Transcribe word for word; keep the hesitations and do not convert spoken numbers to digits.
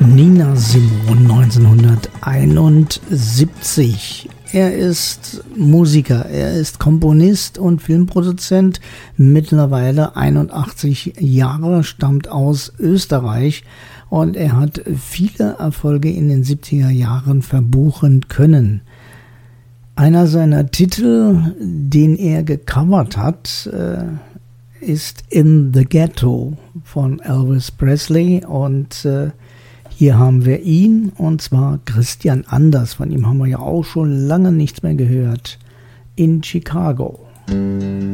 Nina Simone neunzehnhunderteinundsiebzig. Er ist Musiker, er ist Komponist und Filmproduzent, mittlerweile einundachtzig Jahre, stammt aus Österreich und er hat viele Erfolge in den siebziger Jahren verbuchen können. Einer seiner Titel, den er gecovert hat, ist In the Ghetto von Elvis Presley und hier haben wir ihn, und zwar Christian Anders. Von ihm haben wir ja auch schon lange nichts mehr gehört. In Chicago.